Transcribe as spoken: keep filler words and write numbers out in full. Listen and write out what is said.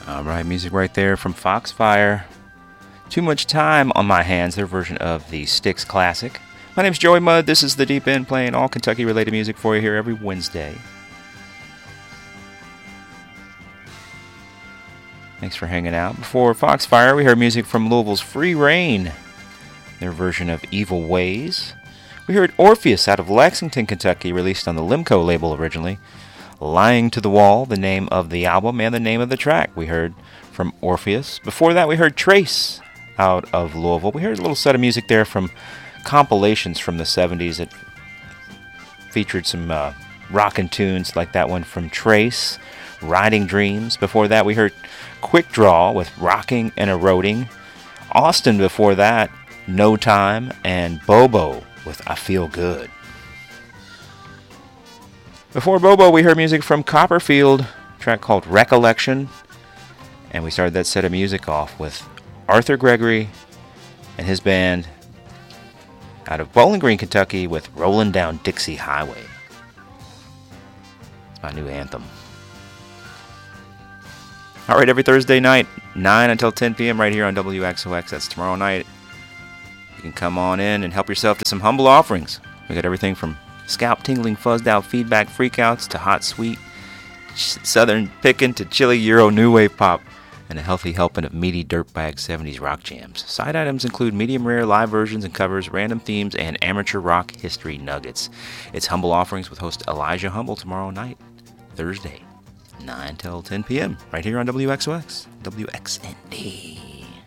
All right, music right there from Foxfire. Too Much Time on My Hands, their version of the Styx classic. My name's Joey Mudd. This is The Deep End, playing all Kentucky-related music for you here every Wednesday. Thanks for hanging out. Before Foxfire, we heard music from Louisville's Free Reign, their version of Evil Ways. We heard Orpheus out of Lexington, Kentucky, released on the Limco label originally. Lying to the Wall, the name of the album and the name of the track we heard from Orpheus. Before that, we heard Trace out of Louisville. We heard a little set of music there from compilations from the seventies that featured some uh, rockin' tunes like that one from Trace, Riding Dreams. Before that, we heard Quick Draw with Rocking and Eroding. Austin before that, No Time, and Bobo with I Feel Good. Before Bobo, we heard music from Copperfield, a track called Recollection. And we started that set of music off with Arthur Gregory and his band out of Bowling Green, Kentucky with Rollin' Down Dixie Highway. It's my new anthem. All right, every Thursday night, nine until ten p.m. right here on W X O X. That's tomorrow night. You can come on in and help yourself to some humble offerings. We got everything from scalp-tingling, fuzzed-out feedback freakouts to hot, sweet, southern pickin' to chilly Euro new wave pop, and a healthy helping of meaty dirtbag seventies rock jams. Side items include medium-rare live versions and covers, random themes, and amateur rock history nuggets. It's Humble Offerings with host Elijah Humble tomorrow night, Thursday, nine till ten p.m., right here on W X O X, W X N D.